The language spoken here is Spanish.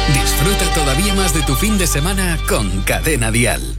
Disfruta todavía más de tu fin de semana con Cadena Dial.